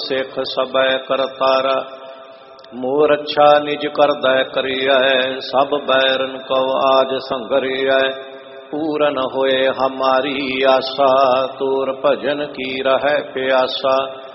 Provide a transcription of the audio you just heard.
सिख सबै करतारा। मोर अच्छा निज करदै करियै सब बैरन को आज संगरियै। पूरन होए हमारी आशा तोर भजन की रहै प्यासा।